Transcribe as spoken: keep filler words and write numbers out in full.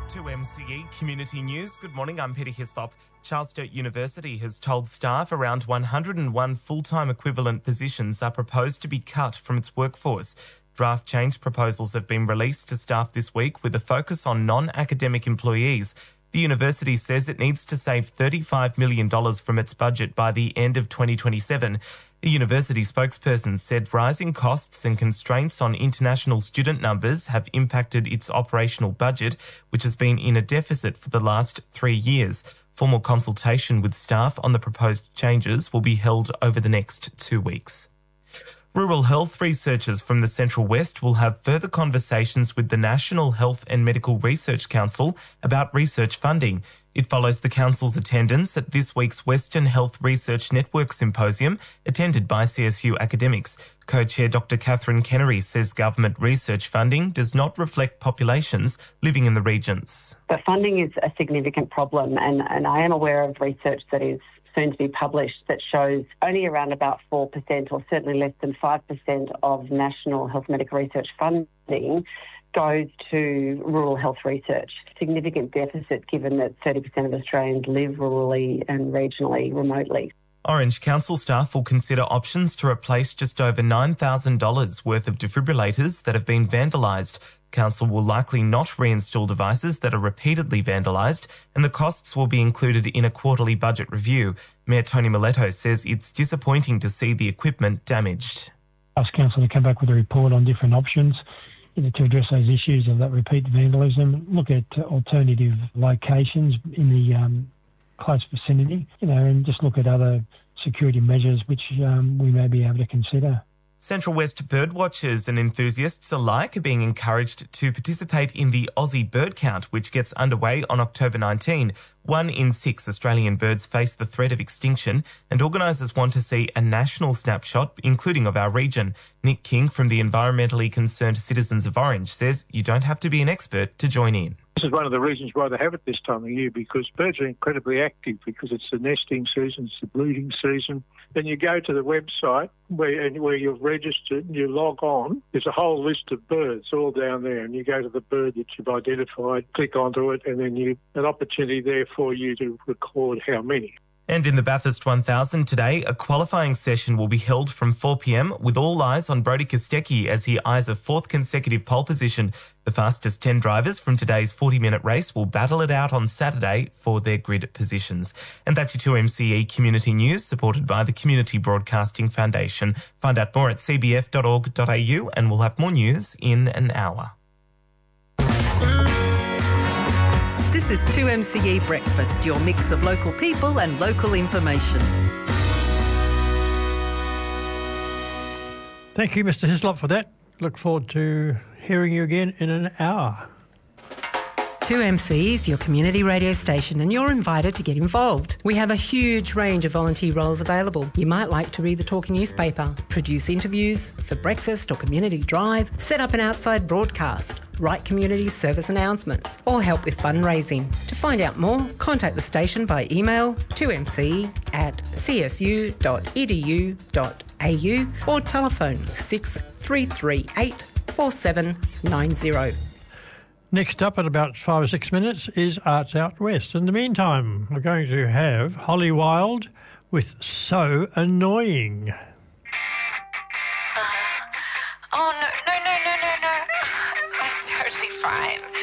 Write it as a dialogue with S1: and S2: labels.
S1: To M C E Community News. Good morning, I'm Peter Hislop. Charles Sturt University has told staff around one hundred and one full-time equivalent positions are proposed to be cut from its workforce. Draft change proposals have been released to staff this week with a focus on non-academic employees. The university says it needs to save thirty-five million dollars from its budget by the end of twenty twenty-seven. A university spokesperson said rising costs and constraints on international student numbers have impacted its operational budget, which has been in a deficit for the last three years. Formal consultation with staff on the proposed changes will be held over the next two weeks. Rural health researchers from the Central West will have further conversations with the National Health and Medical Research Council about research funding. It follows the Council's attendance at this week's Western Health Research Network Symposium, attended by C S U academics. Co-chair Doctor Catherine Kennery says government research funding does not reflect populations living in the regions.
S2: The funding is a significant problem, and, and I am aware of research that is soon to be published that shows only around about four percent or certainly less than five percent of national health medical research funding goes to rural health research. Significant deficit given that thirty percent of Australians live rurally and regionally, remotely.
S1: Orange Council staff will consider options to replace just over nine thousand dollars worth of defibrillators that have been vandalised. Council will likely not reinstall devices that are repeatedly vandalised, and the costs will be included in a quarterly budget review. Mayor Tony Miletto says it's disappointing to see the equipment damaged.
S3: Ask Council to come back with a report on different options, you know, to address those issues of that repeat vandalism, look at alternative locations in the um, close vicinity, you know, and just look at other security measures which um, we may be able to consider.
S1: Central West birdwatchers and enthusiasts alike are being encouraged to participate in the Aussie Bird Count, which gets underway on October nineteenth. One in six Australian birds face the threat of extinction, and organisers want to see a national snapshot, including of our region. Nick King from the Environmentally Concerned Citizens of Orange says you don't have to be an expert to join in.
S4: This is one of the reasons why they have it this time of year, because birds are incredibly active, because it's the nesting season, it's the breeding season. Then you go to the website where, and where you've registered and you log on. There's a whole list of birds all down there, and you go to the bird that you've identified, click onto it, and then you an opportunity there for you to record how many.
S1: And in the Bathurst one thousand today, a qualifying session will be held from four p.m. with all eyes on Brodie Kostecki as he eyes a fourth consecutive pole position. The fastest ten drivers from today's forty-minute race will battle it out on Saturday for their grid positions. And that's your two M C E Community News, supported by the Community Broadcasting Foundation. Find out more at c b f dot org dot a u, and we'll have more news in an hour.
S5: This is two M C E Breakfast, your mix of local people and local information.
S6: Thank you, Mister Hislop, for that. Look forward to hearing you again in an hour.
S7: two M C is your community radio station, and you're invited to get involved. We have a huge range of volunteer roles available. You might like to read the talking newspaper, produce interviews for breakfast or community drive, set up an outside broadcast, write community service announcements, or help with fundraising. To find out more, contact the station by email two m c at c s u dot e d u dot a u or telephone six three three eight four seven nine zero.
S6: Next up at about five or six minutes is Arts Out West. In the meantime, we're going to have Holly Wild with So Annoying.
S8: Uh, oh, no, no, no, no, no, no. I'm totally fine.